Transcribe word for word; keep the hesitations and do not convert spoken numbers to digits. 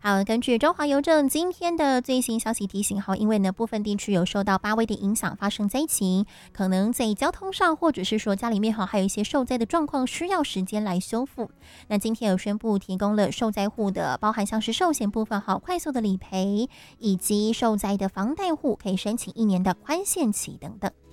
好，根据中华邮政今天的最新消息提醒，好，因为呢部分地区有受到八威的影响，发生灾情，可能在交通上或者是说家里面哈还有一些受灾的状况，需要时间来修复。那今天有宣布提供了受灾户的，包含像是寿险部分好快速的理赔，以及受灾的房贷户可以申请一年的宽限期等等。